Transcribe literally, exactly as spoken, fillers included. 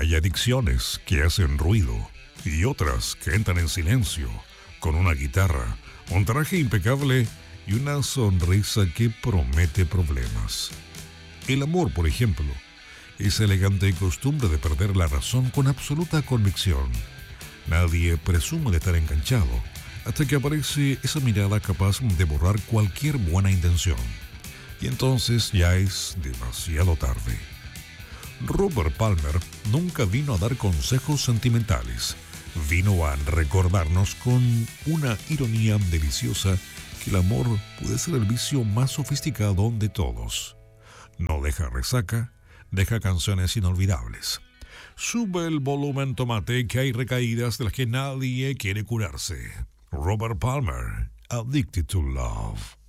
Hay adicciones que hacen ruido y otras que entran en silencio, con una guitarra, un traje impecable y una sonrisa que promete problemas. El amor, por ejemplo, esa elegante costumbre de perder la razón con absoluta convicción. Nadie presume de estar enganchado hasta que aparece esa mirada capaz de borrar cualquier buena intención. Y entonces ya es demasiado tarde. Robert Palmer nunca vino a dar consejos sentimentales. Vino a recordarnos con una ironía deliciosa que el amor puede ser el vicio más sofisticado de todos. No deja resaca, deja canciones inolvidables. Sube el volumen, tomate, que hay recaídas de las que nadie quiere curarse. Robert Palmer, Addicted to Love.